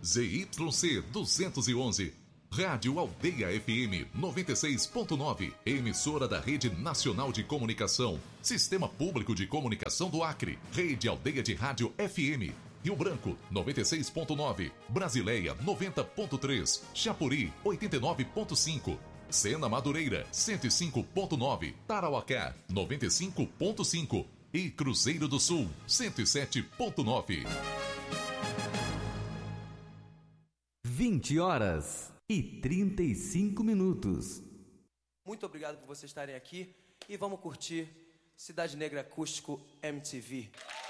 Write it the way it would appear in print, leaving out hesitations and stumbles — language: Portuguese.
ZYC 211. Rádio Aldeia FM 96.9, emissora da Rede Nacional de Comunicação, Sistema Público de Comunicação do Acre, Rede Aldeia de Rádio FM, Rio Branco 96.9, Brasileia 90.3, Chapuri 89.5, Sena Madureira 105.9, Tarauacá 95.5 e Cruzeiro do Sul 107.9. 20h35. Muito obrigado por vocês estarem aqui e vamos curtir Cidade Negra Acústico MTV.